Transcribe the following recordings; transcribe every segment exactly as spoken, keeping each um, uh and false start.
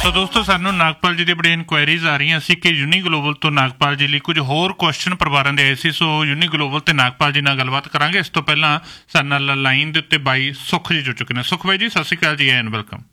ਸੋ ਦੋਸਤੋ ਸਾਨੂੰ ਨਾਗਪਾਲ ਜੀ ਦੀ ਬੜੀ ਇਨਕੁਆਇਰੀਜ਼ ਆ ਰਹੀਆਂ ਸੀ ਕਿ ਯੂਨੀ ਗਲੋਬਲ ਤੋਂ ਨਾਗਪਾਲ ਜੀ ਲਈ ਕੁਝ ਹੋਰ ਕੁਐਸਚਨ ਪਰਿਵਾਰਾਂ ਦੇ ਆਏ ਸੀ। ਸੋ ਯੂਨੀ ਗਲੋਬਲ ਤੇ ਨਾਗਪਾਲ ਜੀ ਨਾਲ ਗੱਲਬਾਤ ਕਰਾਂਗੇ। ਇਸ ਤੋਂ ਪਹਿਲਾਂ ਸਾਡੇ ਨਾਲ ਲਾਈਨ ਦੇ ਉੱਤੇ ਬਾਈ ਸੁੱਖ ਜੀ ਜੁੜ ਚੁੱਕੇ ਨੇ। ਸੁੱਖ ਬਾਈ ਜੀ ਸਤਿ ਸ਼੍ਰੀ ਅਕਾਲ ਜੀ, ਐਨ ਵੈਲਕਮ।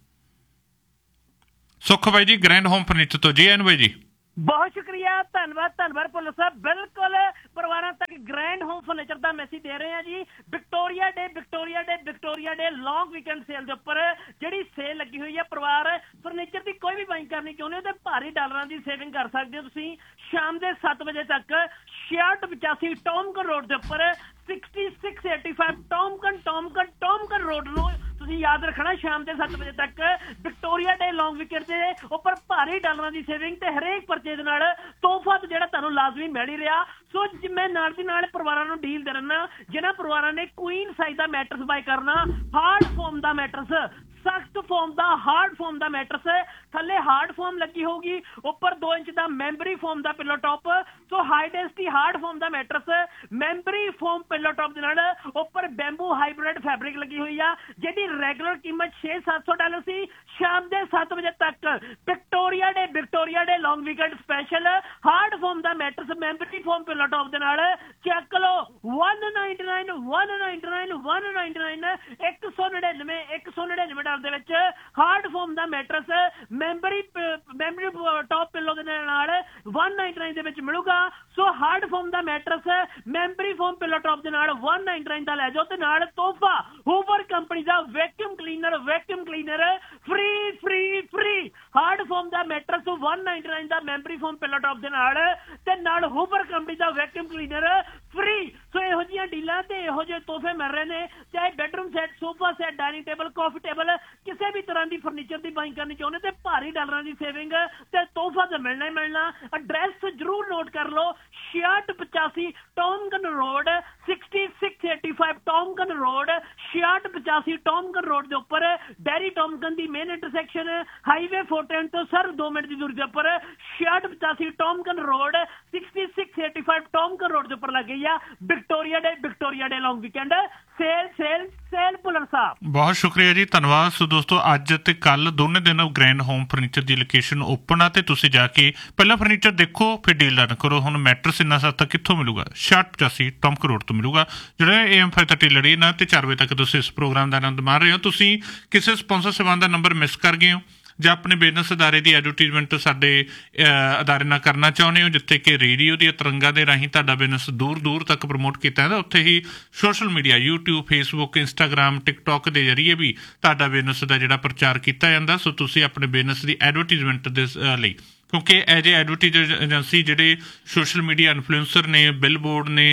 ਸੁੱਖ ਬਾਈ ਜੀ ਗ੍ਰੈਂਡ ਹੋਮ ਫਰਨੀਚਰ ਤੋਂ ਜੀ, ਐਨ ਬਾਈ ਜੀ ਬਹੁਤ ਸ਼ੁਕਰੀਆ, ਧੰਨਵਾਦ ਧੰਨਵਾਦ ਭੁੱਲਰ ਸਾਹਿਬ। ਬਿਲਕੁਲ ਪਰਿਵਾਰਾਂ ਤੱਕ ਗ੍ਰੈਂਡ ਹੋਮ ਫਰਨੀਚਰ ਦਾ ਮੈਸੇਜ ਦੇ ਰਹੇ ਹਾਂ ਜੀ। ਵਿਕਟੋਰੀਆ ਡੇ ਵਿਕਟੋਰੀਆ ਡੇ ਵਿਕਟੋਰੀਆ ਡੇ ਲੌਂਗ ਵੀਕਐਂਡ ਸੇਲ ਦੇ ਉੱਪਰ ਜਿਹੜੀ ਸੇਲ ਲੱਗੀ ਹੋਈ ਹੈ, ਪਰਿਵਾਰ ਫਰਨੀਚਰ ਦੀ ਕੋਈ ਵੀ ਬਾਈਂਗ ਕਰਨੀ ਚਾਹੁੰਦੇ ਹੋ ਤੇ ਭਾਰੀ ਡਾਲਰਾਂ ਦੀ ਸੇਵਿੰਗ ਕਰ ਸਕਦੇ ਹੋ ਤੁਸੀਂ। ਸ਼ਾਮ ਦੇ ਸੱਤ ਵਜੇ ਤੱਕ ਛਿਆਹਠ ਪਚਾਸੀ ਟੌਮਕਨ ਰੋਡ ਦੇ ਉੱਪਰ sixty six eighty five ਟੌਮਕਨ ਟੌਮਕਨ ਟੌਮਕਨ road ਨੂੰ ਤੁਸੀਂ ਯਾਦ ਰੱਖਣਾ। ਸ਼ਾਮ ਦੇ ਸੱਤ ਵਜੇ ਤੱਕ ਵਿਕਟੋਰੀਆ ਡੇ ਲੌਂਗ ਵੀਕਐਂਡ ਦੇ ਉੱਪਰ ਭਾਰੀ ਡਾਲਰਾਂ ਦੀ ਸੇਵਿੰਗ ਤੇ ਹਰੇਕ ਪਰਚੇਜ ਨਾਲ ਤੋਹਫਾ ਜਿਹੜਾ ਤੁਹਾਨੂੰ ਲਾਜ਼ਮੀ ਮਿਲ ਹੀ ਰਿਹਾ। ਸੋ ਮੈਂ ਨਾਲ ਦੀ ਨਾਲ ਪਰਿਵਾਰਾਂ ਨੂੰ ਡੀਲ ਦੇ ਰਹਿਣਾ। ਜਿਹਨਾਂ ਪਰਿਵਾਰਾਂ ਨੇ ਕੁਈਨ ਸਾਈਜ਼ ਦਾ ਮੈਟਰਸ ਬਾਈ ਕਰਨਾ, ਹਾਰਡ ਫੋਮ ਦਾ ਮੈਟਰਸ, ਸਖਤ ਫੋਮ ਦਾ ਹਾਰਡ ਫੋਮ ਦਾ ਮੈਟਰਸ, ਥੱਲੇ ਹਾਰਡ ਫੋਮ ਲੱਗੀ ਹੋਊਗੀ, ਉੱਪਰ ਦੋ ਇੰਚ ਦਾ ਮੈਂਬਰੀ ਫੋਮ ਦਾ pillow top. So high density hard form ਦਾ matters, memory form pillow top ਦੇ ਨਾਲ ਉੱਪਰ ਬੈਂਬੂ ਹਾਈਬ੍ਰਿਡ ਫੈਬਰਿਕ ਲੱਗੀ ਹੋਈ ਆ, ਜਿਹਦੀ ਰੈਗੂਲਰ ਕੀਮਤ ਛੇ ਸੱਤ ਸੌ ਡਾਲਰ ਸੀ। ਸ਼ਾਮ ਦੇ ਸੱਤ ਵਜੇ ਤੱਕ ਵਿਕਟੋਰੀਆ ਡੇ ਵਿਕਟੋਰੀਆ ਡੇ ਲੌਂਗ ਵੀਕਐਂਡ ਸਪੈਸ਼ਲ ਹਾਰਡ ਫੋਮ ਦਾ matters memory form pillow top ਦੇ ਨਾਲ ਚੱਕ ਲਓ one ninety nine one ninety nine one ninety nine ਇੱਕ ਸੌ ਨੜਿਨਵੇਂ ਇੱਕ ਸੌ ਨੜਿਨਵੇਂ ਦੇ ਵਿੱਚ ਹਾਰਡ ਫੋਮ ਦਾ matters memory memory top pillow ਦੇ ਨਾਲ ਵਨ ਨਾਈਨਟੀ ਨਾਈਨ ਦੇ ਵਿੱਚ ਮਿਲੂਗਾ। ਸੋ ਹਾਰਡ ਫੋਮ ਦਾ matters memory form pillow top ਦੇ ਨਾਲ ਵਨ ਨਾਈਨਟੀ ਨਾਈਨ ਦਾ ਲੈ ਜਾਓ ਤੇ ਨਾਲ ਤੋਹਫਾ ਹੂਵਰ ਕੰਪਨੀ ਦਾ vacuum cleaner vacuum cleaner free free free. Hard form ਦਾ ਮੈਟਰਸ ਵਨ ਨਾਈਨਟੀ ਨਾਈਨ ਦਾ ਮੈਂਬਰੀ ਫੋਮ ਪਿੱਲੋ ਟੌਪ ਦੇ ਨਾਲ ਤੇ ਨਾਲ ਹੂਵਰ ਕੰਪਨੀ ਦਾ ਵੈਕਿਊਮ ਕਲੀਨਰ ਫ੍ਰੀ। ਸੋ ਇਹੋ ਜਿਹੀਆਂ ਡੀਲਾਂ ਤੇ ਇਹੋ ਜਿਹੇ ਤੋਹਫੇ ਮਿਲ ਰਹੇ ਨੇ। ਚਾਹੇ bedroom set, sofa set, dining table, ਕਾਫੀ ਟੇਬਲ, ਕਿਸੇ ਵੀ ਤਰ੍ਹਾਂ ਦੀ ਫਰਨੀਚਰ ਦੀ ਬਾਈਂਗ ਕਰਨੀ ਚਾਹੁੰਦੇ ਤੇ ਭਾਰੀ ਡਾਲਰਾਂ ਦੀ ਸੇਵਿੰਗ ਤੇ ਤੋਹਫਾ ਤਾਂ ਮਿਲਣਾ ਹੀ ਮਿਲਣਾ। ਐਡਰੈਸ ਜ਼ਰੂਰ ਨੋਟ ਕਰ ਲਓ, ਛਿਆਹਠ ਪਚਾਸੀ ਟੌਮਕਨ road, sixty six eighty five ਟੌਮਕਨ road, ਛਿਆਹਠ ਪਚਾਸੀ ਟੌਮਕਨ ਰੋਡ ਦੇ ਉੱਪਰ ਡੈਰੀ ਟੌਮਕਨ ਦੀ ਮੇਨ ਇੰਟਰਸੈਕਸ਼ਨ ਹਾਈਵੇ ਫੋਰਟੀਨ ਤੋਂ ਸਰ ਦੋ ਮਿੰਟ ਦੀ ਦੂਰੀ ਦੇ ਉੱਪਰ ਛਿਆਹਠ ਪਚਾਸੀ ਟੌਮਕਨ road, sixty six eighty five ਟੌਮਕਨ road ਦੇ ਉੱਪਰ ਲੱਗ ਗਈ ਆ ਵਿਕਟੋਰੀਆ ਡੇ ਵਿਕਟੋਰੀਆ ਡੇ ਲੌਂਗ weekend sale sale sale Bhullar ਸਾਹਿਬ। ਬਹੁਤ ਸ਼ੁਕਰੀਆ ਜੀ, ਧੰਨਵਾਦ। ਸੋ ਦੋਸਤੋ ਅੱਜ ਤੇ ਕੱਲ ਦੋਨੇ ਦਿਨ ਗ੍ਰੈਂਡ ਹੋਮ ਫਰਨੀਚਰ ਦੀ ਲੋਕੇਸ਼ਨ ਓਪਨ ਆ ਤੇ ਤੁਸੀਂ ਜਾ ਕੇ ਪਹਿਲਾਂ ਫਰਨੀਚਰ ਦੇਖੋ ਫਿਰ ਡੀਲ ਡਨ ਕਰੋ। ਹੁਣ ਮੈਟਰਸ ਇੰਨਾ ਸਸਤਾ ਕਿੱਥੋਂ ਮਿਲੂਗਾ? ਛਿਆਹਠ ਪਚਾਸੀ ਟੌਮਕਨ ਰੋਡ ਤੋਂ ਮਿਲੂਗਾ। ਜਿਹੜਾ ਏ ਐਮ ਫਾਈਵ ਥਰਟੀ ਲੜੀ ਨਾ ਤੇ ਚਾਰ ਵਜੇ ਤੱਕ ਤੁਸੀਂ ਇਸ ਪ੍ਰੋਗਰਾਮ ਦਾ ਆਨੰਦ ਮਾਣ ਰਹੇ ਹੋ। ਤੁਸੀਂ ਕਿਸੇ ਸਪੋਂਸਰ ਸੇਵਾਵਾਂ ਦਾ ਨੰਬਰ ਮਿਸ ਕਰ ਗਏ ਹੋ ਜਾਂ ਆਪਣੇ ਬਿਜ਼ਨਸ ਅਦਾਰੇ ਦੀ ਐਡਵਰਟੀਜ਼ਮੈਂਟ ਸਾਡੇ ਅਦਾਰੇ ਨਾਲ ਕਰਨਾ ਚਾਹੁੰਦੇ ਹੋ, ਜਿੱਥੇ ਕਿ ਰੇਡੀਓ ਦੀਆਂ ਤਰੰਗਾਂ ਦੇ ਰਾਹੀਂ ਤੁਹਾਡਾ ਬਿਜ਼ਨਸ ਦੂਰ ਦੂਰ ਤੱਕ ਪ੍ਰਮੋਟ ਕੀਤਾ ਜਾਂਦਾ, ਉੱਥੇ ਹੀ social media YouTube, Facebook, Instagram, TikTok ਦੇ ਜ਼ਰੀਏ ਵੀ ਤੁਹਾਡਾ ਬਿਜ਼ਨਸ ਦਾ ਜਿਹੜਾ ਪ੍ਰਚਾਰ ਕੀਤਾ ਜਾਂਦਾ। ਸੋ ਤੁਸੀਂ ਆਪਣੇ ਬਿਜ਼ਨਸ ਦੀ ਐਡਵਰਟੀਜ਼ਮੈਂਟ ਦੇ ਲਈ, ਕਿਉਂਕਿ ਐਜ ਏ ਐਡਵਰਟੀਜ਼ ਏਜੰਸੀ ਜਿਹੜੇ ਸੋਸ਼ਲ ਮੀਡੀਆ ਇਨਫਲੂਐਂਸਰ ਨੇ, ਬਿਲ ਬੋਰਡ ਨੇ,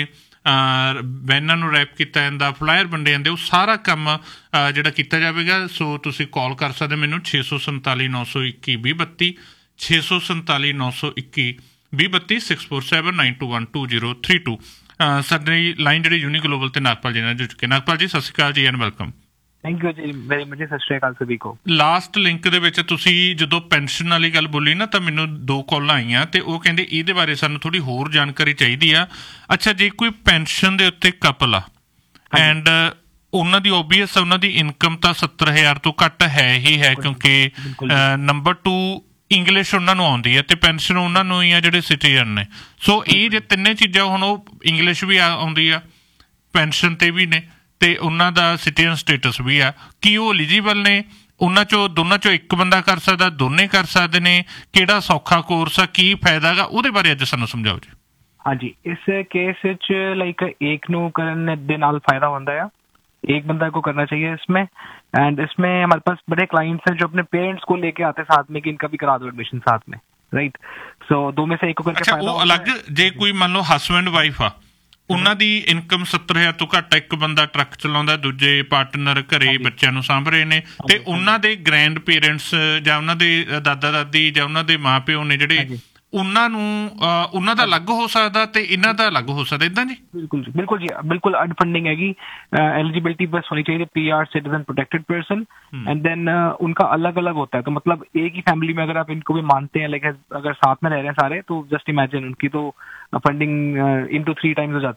ਵੈਨਾਂ ਨੂੰ ਰੈਪ ਕੀਤਾ ਜਾਂਦਾ, ਫਲਾਇਰ ਵੰਡੇ ਜਾਂਦੇ, ਉਹ ਸਾਰਾ ਕੰਮ ਜਿਹੜਾ ਕੀਤਾ ਜਾਵੇਗਾ। ਸੋ ਤੁਸੀਂ ਕਾਲ ਕਰ ਸਕਦੇ ਮੈਨੂੰ ਛੇ ਸੌ ਸੰਤਾਲੀ ਨੌ ਸੌ ਇੱਕੀ ਵੀਹ ਬੱਤੀ, ਛੇ ਸੌ ਸੰਤਾਲੀ ਨੌ ਸੌ ਇੱਕੀ ਵੀਹ ਬੱਤੀ, six four seven nine to one two zero three two. ਸਾਡੀ ਲਾਈਨ ਜਿਹੜੀ ਯੂਨੀ ਗਲੋਬਲ ਤੇ ਨਾਗਪਾਲ ਜੀ ਨਾਲ ਜੁੜ ਚੁੱਕੇ। ਨਾਗਪਾਲ ਜੀ ਸਤਿ ਸ਼੍ਰੀ ਅਕਾਲ ਜੀ, ਐਨ ਵੈਲਕਮ। ਥੈਂਕ ਯੂ ਜੀ ਵੈਰੀ ਮਚ। ਸਤਿ ਸ਼੍ਰੀ ਅਕਾਲ ਸਭੀ ਕੋ। ਲਾਸਟ ਲਿੰਕ ਦੇ ਵਿੱਚ ਤੁਸੀਂ ਜਦੋਂ ਪੈਨਸ਼ਨ ਵਾਲੀ ਗੱਲ ਬੋਲੀ ਨਾ ਤਾਂ ਮੈਨੂੰ ਦੋ ਕਾਲਾਂ ਆਈਆਂ ਤੇ ਉਹ ਕਹਿੰਦੇ ਇਹਦੇ ਬਾਰੇ ਸਾਨੂੰ ਥੋੜ੍ਹੀ ਹੋਰ ਜਾਣਕਾਰੀ ਚਾਹੀਦੀ ਆ। ਅੱਛਾ, ਜੇ ਕੋਈ ਪੈਨਸ਼ਨ ਦੇ ਉੱਤੇ ਕਪਲ ਆ ਐਂਡ ਉਹਨਾਂ ਦੀ ਓਬੀਅਸ ਉਹਨਾਂ ਦੀ ਇਨਕਮ ਤਾਂ ਸੱਤਰ ਹਜ਼ਾਰ ਤੋਂ ਘੱਟ ਹੈ ਹੀ ਹੈ, ਕਿਉਂਕਿ ਨੰਬਰ ਟੂ ਇੰਗਲਿਸ਼ ਉਹਨਾਂ ਨੂੰ ਆਉਂਦੀ ਹੈ ਤੇ ਪੈਨਸ਼ਨ ਉਹਨਾਂ ਨੂੰ ਹੀ ਆ ਜਿਹੜੇ ਸਿਟੀਜ਼ਨ ਨੇ। ਸੋ ਇਹ ਜੇ ਤਿੰਨੇ ਚੀਜ਼ਾਂ, ਹੁਣ ਉਹ ਇੰਗਲਿਸ਼ ਵੀ ਆਉਂਦੀ ਆ, ਪੈਨਸ਼ਨ ਤੇ ਵੀ ਨੇ ਤੇ ਉਹਨਾਂ ਦਾ ਸਿਟੀਜ਼ਨ ਸਟੇਟਸ ਵੀ ਆ, ਕੀ ਉਹ ਐਲੀਜੀਬਲ ਨੇ? ਉਹਨਾਂ ਚੋਂ ਦੋਨਾਂ ਚੋਂ ਇੱਕ ਬੰਦਾ ਕਰ ਸਕਦਾ, ਦੋਨੇ ਕਰ ਸਕਦੇ ਨੇ? ਕਿਹੜਾ ਸੌਖਾ ਕੋਰਸ ਆ, ਕੀ ਫਾਇਦਾ ਗਾ, ਉਹਦੇ ਬਾਰੇ ਅੱਜ ਸਾਨੂੰ ਸਮਝਾਓ ਜੀ। ਹਾਂਜੀ, ਇਸ केस ਵਿੱਚ लाइक एक ਨੂੰ ਕਰਨ ਦੇ ਨਾਲ फायदा होता है, एक बंदा को करना चाहिए इसमें। एंड इसमें हमारे पास बड़े क्लाइंट्स हैं जो अपने पेरेंट्स को लेके आते हैं साथ में कि इनका भी करा दो एडमिशन साथ में, राइट। सो दो में से एक को करके फायदा होता है। अलग ਜੇ ਕੋਈ ਮੰਨ ਲਓ ਹਸਬੈਂਡ ਵਾਈਫ ਆ, ਉਹਨਾਂ ਦੀ ਇਨਕਮ ਸੱਤਰ ਹਜ਼ਾਰ ਤੋਂ ਘੱਟ, ਇੱਕ ਬੰਦਾ ਟਰੱਕ ਚਲਾਉਂਦਾ, ਦੂਜੇ ਪਾਰਟਨਰ ਘਰੇ ਬੱਚਿਆਂ ਨੂੰ ਸਾਂਭ ਰਹੇ ਨੇ ਤੇ ਉਹਨਾਂ ਦੇ ਗ੍ਰੈਂਡ ਪੇਰੈਂਟਸ ਜਾਂ ਉਹਨਾਂ ਦੇ ਦਾਦਾ ਦਾਦੀ ਜਾਂ ਉਹਨਾਂ ਦੇ ਮਾਂ ਪਿਓ ਨੇ ਜਿਹੜੇ, ਉਹਨਾਂ ਨੂੰ ਉਹਨਾਂ ਦਾ ਅਲੱਗ ਹੋ ਸਕਦਾ ਤੇ ਇਹਨਾਂ ਦਾ ਅਲੱਗ ਹੋ ਸਕਦਾ, ਏਦਾਂ ਜੀ? ਬਿਲकुल जी, बिल्कुल जी, बिल्कुल अर्ड फंडिंग हैगी। एलिजिबिलिटी बस होनी चाहिए P R citizen protected person, and then उनका अलग अलग होता है। तो मतलब एक ही फैमिली में अगर आप इनको भी मानते हैं, लाइक अगर साथ में रह रहे हैं सारे, तो जस्ट इमेजिन उनकी तो funding in to three times हो जाती है।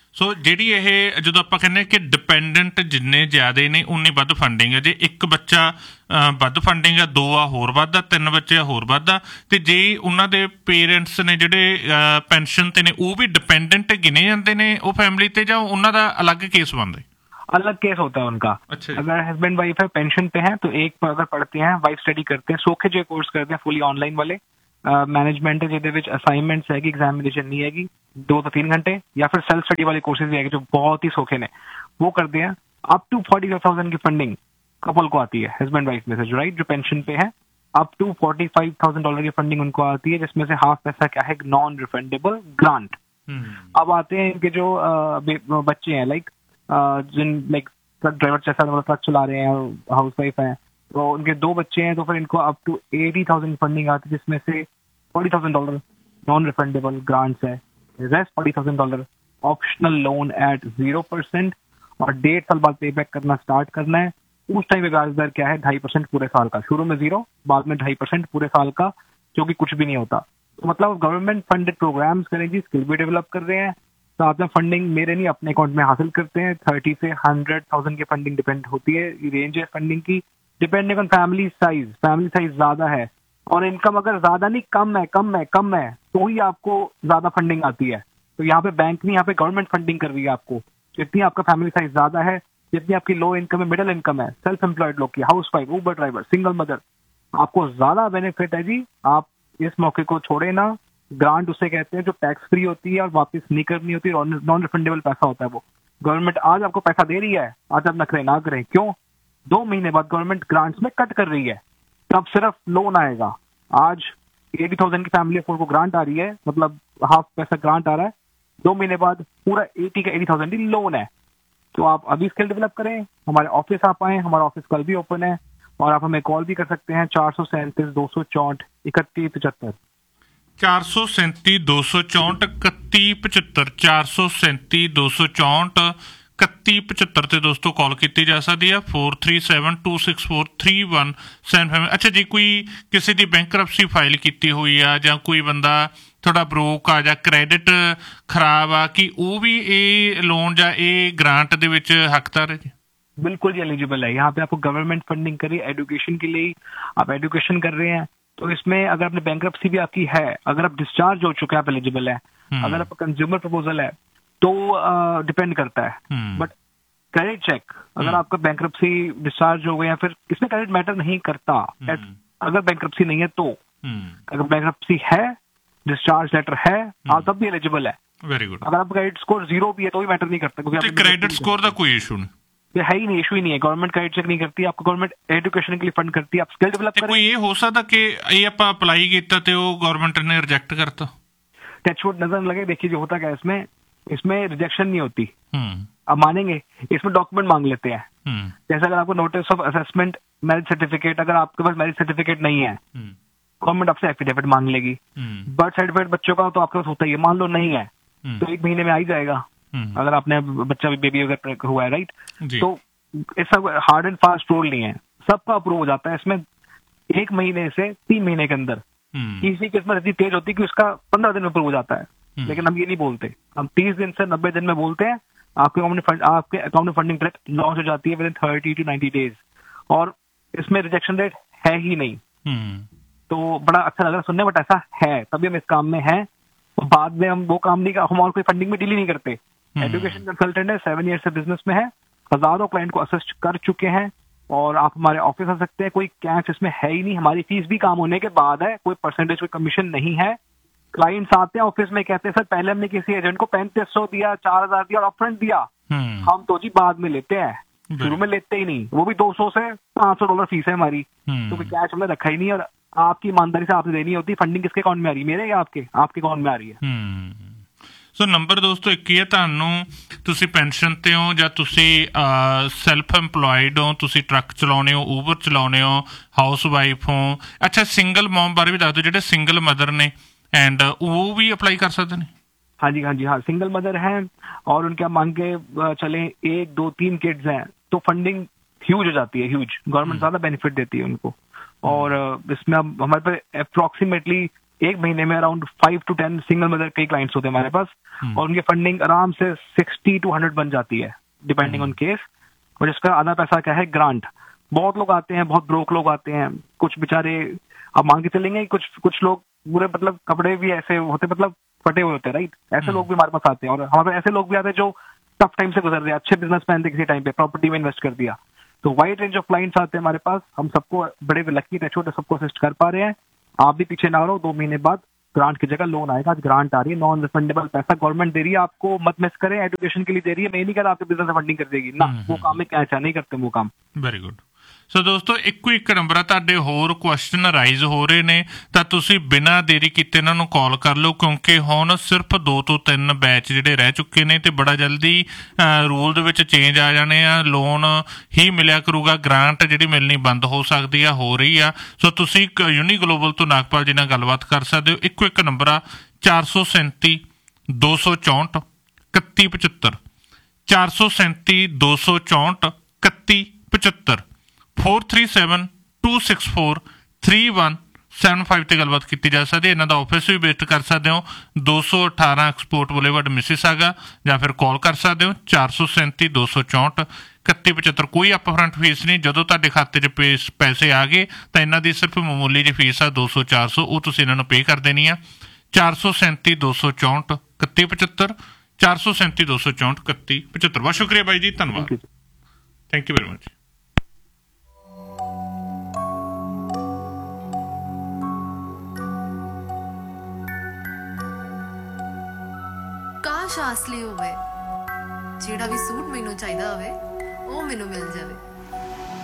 ਸੋ ਜਿਹੜੀ ਇਹ ਜਦੋਂ ਆਪਾਂ ਕਹਿੰਦੇ ਕਿ ਡਿਪੈਂਡੈਂਟ ਜਿੰਨੇ ਜ਼ਿਆਦੇ ਨੇ ਉਨੀ ਵੱਧ ਫੰਡਿੰਗ ਹੈ। ਜੇ ਇੱਕ ਬੱਚਾ ਅ, ਵੱਧ ਫੰਡਿੰਗ ਆ, ਦੋ ਆ ਹੋਰ ਵੱਧ ਆ, ਤਿੰਨ ਬੱਚੇ ਆ ਹੋਰ ਵੱਧ ਆ, ਤੇ ਜੇ ਉਹਨਾਂ ਦੇ ਪੇਰੈਂਟਸ ਨੇ ਜਿਹੜੇ ਪੈਨਸ਼ਨ ਤੇ ਨੇ ਉਹ ਵੀ ਡਿਪੈਂਡੈਂਟ ਗਿਣੇ ਜਾਂਦੇ ਨੇ ਉਹ फैमिली ਤੇ, ਜਾਂ ਉਹਨਾਂ ਦਾ अलग केस बनता है? अलग केस होता है उनका। अच्छा। अगर हस्बैंड वाइफ है पेंशन पे है तो एक अगर पढ़ते हैं, वाइफ स्टडी करते हैं, सौखे जो कोर्स करते हैं फुली ऑनलाइन वाले, मैनेजमेंट ਜਿਹਦੇ ਵਿੱਚ ਅਸਾਈਨਮੈਂਟਸ ਹੈਗੀ, एग्जामिनेशन नहीं हैगी, दो तो तीन घंटे, या फिर सेल्फ स्टडी वाले कोर्सेज भी है जो बहुत ही सौखे ने, वो करते हैं। Up to forty five thousand की फंडिंग कपल को आती है, हस्बैंड वाइफ में से जो राइट जो पेंशन पे है, up to forty five thousand dollar की फंडिंग उनको आती है, जिसमें से हाफ पैसा क्या है नॉन रिफंडेबल ग्रांट। अब आते हैं इनके जो बच्चे हैं, लाइक जिन लाइक ट्रक ड्राइवर जैसा ट्रक चला रहे हैं, हाउस वाइफ है, तो उनके दो बच्चे हैं, तो फिर इनको up to eighty thousand funding आती है, जिसमें से forty thousand dollar non refundable grants है, rest forty thousand dollar optional loan eight zero percent, और डेढ़ साल बाद पे बैक करना स्टार्ट करना है। उस टाइम पे ब्याज दर क्या है, ढाई परसेंट पूरे साल का, शुरू में जीरो, बाद में ढाई परसेंट पूरे साल का, जो कि कुछ भी नहीं होता। तो मतलब गवर्नमेंट फंडेड प्रोग्राम्स करें जी, स्किल भी डेवलप कर रहे हैं, साथ में फंडिंग मेरे नहीं अपने अकाउंट में हासिल करते हैं। थर्टी से हंड्रेड थाउजेंड की फंडिंग डिपेंड होती है, रेंज है फंडिंग की, depending on family size. Family size ज्यादा है और इनकम अगर ज्यादा नहीं कम है कम है कम है तो ही आपको ज्यादा फंडिंग आती है। तो यहाँ पे बैंक नहीं, यहाँ पे गवर्नमेंट फंडिंग कर रही है आपको। जितनी आपका फैमिली साइज ज्यादा है, जितनी आपकी लो इनकम है, मिडिल इनकम है, सेल्फ एम्प्लॉयड लोग की, house wife, Uber driver, single mother, आपको ज्यादा बेनिफिट है जी। आप इस मौके को छोड़े ना। ग्रांट उसे कहते हैं जो टैक्स फ्री होती है और वापस नहीं करनी होती, नॉन रिफंडेबल पैसा होता है वो। गवर्नमेंट आज आपको पैसा दे रही है, आज आप नखरे ना करें। क्यों? दो महीने बाद गवर्नमेंट ग्रांट्स में कट कर रही है, तब सिर्फ लोन आएगा। आज एटी थाउजेंड की फैमिली फोर को ग्रांट आ रही है, मतलब हाफ पैसा ग्रांट आ रहा है, दो महीने बाद पूरा एटी का एटी थाउजेंड ही लोन है। तो आप अभी स्किल डेवलप करें, हमारे ऑफिस आप आए, हमारा ऑफिस कल भी ओपन है, और आप हमें कॉल भी कर सकते हैं चार सौ सैंतीस दो सौ चौंठ इकतीस पचहत्तर चार सौ सैंती दो सौ चौंठ इकती पचहत्तर चार सौ सैंती दो सौ चौंठ इकती पचहत्तर ਤੇ ਦੋਸਤੋ ਕਾਲ ਕੀਤੀ ਜਾ ਸਕਦੀ ਹੈ four three seven to six four three one seven five. ਅੱਛਾ ਜੀ, ਕੋਈ ਕਿਸੇ ਦੀ ਬੈਂਕਰਪਸੀ ਫਾਈਲ ਕੀਤੀ ਹੋਈ ਆ, ਜਾਂ ਕੋਈ ਬੰਦਾ ਥੋੜਾ ਬਰੋਕ ਆ, ਜਾਂ ਕ੍ਰੈਡਿਟ ਖਰਾਬ ਆ, ਕਿ ਉਹ ਵੀ ਇਹ ਲੋਨ ਜਾਂ ਇਹ ਗ੍ਰਾਂਟ ਦੇ ਵਿੱਚ ਹੱਕਦਾਰ ਹੈ ਜੀ? बिल्कुल ही एलिजिबल है। यहाँ पे आपको गवर्नमेंट फंडिंग करी एजुकेशन के लिए, आप एजुकेशन कर रहे हैं, तो इसमें अगर आपने बैंकरप्सी भी आपकी है, अगर आप डिस्चार्ज हो चुके हैं, आप एलिजिबल है। अगर आपका कंज्यूमर प्रपोजल है तो डिपेंड करता है। बट क्रेडिट चेक, अगर आपका बैंकरप्सी डिस्चार्ज हो गया, या फिर इसमें क्रेडिट मैटर नहीं करता। अगर बैंकरप्सी नहीं है तो, अगर बैंकरप्सी है, डिस्चार्ज लेटर है, आप तब भी एलिजिबल है। Very good. अगर आपका क्रेडिट स्कोर जीरो भी है तो भी मैटर नहीं करता, क्योंकि क्रेडिट स्कोर का कोई इशू नहीं, ये है ही नहीं, इशू ही नहीं है। गवर्नमेंट क्रेडिट चेक नहीं करती आपको, गवर्नमेंट एजुकेशन के लिए फंड करती है। आप स्किल डेवलप करें। कोई ये हो सकता कि ये आप अप्लाई ਕੀਤਾ ਤੇ ਉਹ गवर्नमेंट ने रिजेक्ट करता? टचवुड नजर लगे, देखिए जो होता क्या है इसमें, इसमें रिजेक्शन नहीं होती। अब मानेंगे, इसमें डॉक्यूमेंट मांग लेते हैं। जैसे अगर आपको notice of assessment, marriage certificate, अगर आपके पास मैरिज सर्टिफिकेट नहीं है, गवर्नमेंट आपसे एफिडेविट मांग लेगी। बर्थ सर्टिफिकेट बच्चों का तो आपके पास होता ही है, मान लो नहीं है तो एक महीने में आ ही जाएगा, अगर आपने बच्चा बेबी अगर हुआ है, राइट। तो ऐसा हार्ड एंड फास्ट रूल नहीं है, सबका अप्रूव हो जाता है इसमें एक महीने से तीन महीने के अंदर। किसी केस में इतनी तेज होती है कि उसका पंद्रह दिन में अप्रूव हो जाता है, लेकिन हम ये नहीं बोलते, हम तीस दिन से नब्बे दिन में बोलते हैं। आपके अकाउंट में फंड, आपके अकाउंट में फंडिंग डायरेक्ट लॉन्च हो जाती है with in thirty two ninety days, और इसमें रिजेक्शन रेट है ही नहीं। तो बड़ा अच्छा लग रहा सुनने, बट ऐसा है, तभी हम इस काम में हैं। तो बाद में हम वो काम नहीं, हम और कोई फंडिंग में डील ही नहीं करते। एजुकेशन कंसल्टेंट है, सेवन ईयर से बिजनेस में है, हजारों क्लाइंट को असिस्ट कर चुके हैं, और आप हमारे ऑफिस आ सकते हैं। कोई कैश इसमें है ही नहीं, हमारी फीस भी काम होने के बाद है, कोई परसेंटेज, कोई कमीशन नहीं है। क्लाइंट्स आते हैं ऑफिस में, कहते हैं सर पहले हमने किसी एजेंट को पैंतीस सौ दिया, चार हजार दिया और अपफ्रंट दिया, हम तो जी बाद में लेते हैं, शुरू में लेते ही नहीं, वो भी दो सौ से पांच सौ डॉलर फीस है हमारी, तो कैश हमने रखा ही नहीं। और आपकी ईमानदारी से आपसे देनी होती है। फंडिंग किसके अकाउंट में आ रही है, मेरे या आपके? आपके अकाउंट में आ रही है। ਸੋ ਨੰਬਰ ਦੋਸਤੋ ਇੱਕ ਹੀ ਹੈ, ਤੁਹਾਨੂੰ ਤੁਸੀਂ ਪੈਨਸ਼ਨ ਤੇ ਹੋ ਜਾਂ ਤੁਸੀਂ ਸੈਲਫ ਐਮਪਲੋਇਡ ਹੋ, ਤੁਸੀਂ ਟਰੱਕ ਚਲਾਉਂਦੇ ਹੋ, ਊਬਰ ਚਲਾਉਂਦੇ ਹੋ, ਹਾਊਸ ਵਾਈਫ ਹੋ। ਅੱਛਾ, ਸਿੰਗਲ ਮॉम ਬਾਰੇ ਵੀ ਦੱਸ ਦਿਓ, ਜਿਹੜੇ ਸਿੰਗਲ ਮਦਰ ਨੇ एंड वो भी अप्लाई कर सकते हैं? हाँ जी, हाँ जी, हाँ। सिंगल मदर हैं और उनके आप मांग के चले एक दो तीन किड्स हैं, तो फंडिंग ह्यूज हो जाती है, ह्यूज। गवर्नमेंट ज्यादा बेनिफिट देती है उनको, और इसमें अब हमारे पे अप्रोक्सीमेटली एक महीने में around five to ten single mother कई क्लाइंट्स होते हैं हमारे पास, और उनकी फंडिंग आराम से सिक्सटी टू हंड्रेड बन जाती है डिपेंडिंग ऑन केस। और इसका आधा पैसा क्या है, ग्रांट। बहुत लोग आते हैं, बहुत ब्रोक लोग आते हैं, कुछ बेचारे आप मान के चलेंगे, कुछ कुछ लोग पूरे मतलब कपड़े भी ऐसे होते, मतलब फटे हुए होते हैं, राइट। ऐसे लोग भी हमारे पास आते हैं, और हमारे पास ऐसे लोग भी आते हैं जो टफ टाइम से गुजर रहे हैं, अच्छे बिजनेस मैन थे, किसी टाइम पे प्रॉपर्टी में इन्वेस्ट कर दिया। तो वाइड रेंज ऑफ क्लाइंट्स आते हैं हमारे पास, हम सबको बड़े लकी थे, छोटे सबको असिस्ट कर पा रहे हैं। आप भी पीछे ना रहो, दो महीने बाद ग्रांट की जगह लोन आएगा। आज ग्रांट आ रही है, नॉन रिफंडेबल पैसा गवर्नमेंट दे रही है आपको, मत मिस करें, एजुकेशन के लिए दे रही है। मैं नहीं कह रहा आपके बिजनेस में फंडिंग कर देगी ना, वो काम में क्या नहीं करते वो काम। Very good. ਸੋ ਦੋਸਤੋ ਇੱਕੋ ਇੱਕ ਨੰਬਰ ਆ, ਤੁਹਾਡੇ ਹੋਰ ਕੁਐਸਚਨ ਰਾਈਜ਼ ਹੋ ਰਹੇ ਨੇ ਤਾਂ ਤੁਸੀਂ ਬਿਨਾਂ ਦੇਰੀ ਕੀਤੇ ਇਹਨਾਂ ਨੂੰ ਕਾਲ ਕਰ ਲਓ, ਕਿਉਂਕਿ ਹੁਣ ਸਿਰਫ ਦੋ ਤੋਂ ਤਿੰਨ ਬੈਚ ਜਿਹੜੇ ਰਹਿ ਚੁੱਕੇ ਨੇ ਤੇ ਬੜਾ ਜਲਦੀ ਰੂਲ ਦੇ ਵਿੱਚ ਚੇਂਜ ਆ ਜਾਣੇ ਆ। ਲੋਨ ਹੀ ਮਿਲਿਆ ਕਰੂਗਾ, ਗ੍ਰਾਂਟ ਜਿਹੜੀ ਮਿਲਣੀ ਬੰਦ ਹੋ ਸਕਦੀ ਆ, ਹੋ ਰਹੀ ਆ। ਸੋ ਤੁਸੀਂ ਯੂਨੀ ਗਲੋਬਲ ਤੋਂ ਨਾਗਪਾਲ ਜੀ ਨਾਲ ਗੱਲਬਾਤ ਕਰ ਸਕਦੇ ਹੋ। ਇੱਕੋ ਇੱਕ ਨੰਬਰ ਆ ਚਾਰ ਸੌ ਸੈਂਤੀ ਦੋ ਸੌ ਚੌਂਹਠ ਇਕੱਤੀ ਪਚੱਤਰ, ਚਾਰ ਸੌ ਸੈਂਤੀ ਦੋ ਸੌ ਚੌਂਹਠ ਇਕੱਤੀ ਪਚੱਤਰ, four three seven two six four three one seven five ਤੇ ਗੱਲਬਾਤ ਕੀਤੀ ਜਾ ਸਕਦੀ ਹੈ। ਇਹਨਾਂ ਦਾ ਆਫਿਸ ਵੀ ਵਿਜ਼ਿਟ ਕਰ ਸਕਦੇ ਹੋ, ਦੋ ਸੌ ਅਠਾਰਾਂ ਐਕਸਪੋਰਟ ਬੁਲੇਵਾਰਡ ਮਿਸੀਸਾਗਾ, ਜਾਂ ਫਿਰ ਕਾਲ ਕਰ ਸਕਦੇ ਹੋ ਚਾਰ ਸੌ ਸੈਂਤੀ ਦੋ ਸੌ ਚੌਂਹਠ ਇਕੱਤੀ ਪਚੱਤਰ। ਕੋਈ ਅਪ ਫਰੰਟ ਫੀਸ ਨਹੀਂ, ਜਦੋਂ ਤੁਹਾਡੇ ਖਾਤੇ 'ਚ ਪੇਸ ਪੈਸੇ ਆ ਗਏ ਤਾਂ ਇਹਨਾਂ ਦੀ ਸਿਰਫ ਮਾਮੂਲੀ ਜਿਹੀ ਫੀਸ ਆ ਦੋ ਸੌ ਚਾਰ ਸੌ, ਉਹ ਤੁਸੀਂ ਇਹਨਾਂ ਨੂੰ ਪੇ ਕਰ ਦੇਣੀ ਆ। ਚਾਰ ਸੌ ਸੈਂਤੀ ਦੋ ਸੌ ਚੌਂਹਠ ਇਕੱਤੀ ਪਚੱਤਰ, ਚਾਰ ਸੌ ਸੈਂਤੀ ਦੋ ਸੌ ਚੌਂਹਠ ਇਕੱਤੀ ਪਚੱਤਰ। ਬਹੁਤ ਸ਼ੁਕਰੀਆ ਬਾਈ ਜੀ, ਧੰਨਵਾਦ, ਥੈਂਕ ਯੂ ਵੈਰੀ ਮਚ। ਕਾਸ਼ ਆਸਲੀ ਹੋਵੇ, ਜਿਹੜਾ ਵੀ ਸੂਟ ਮੈਨੂੰ ਚਾਹੀਦਾ ਹੋਵੇ ਉਹ ਮੈਨੂੰ ਮਿਲ ਜਾਵੇ।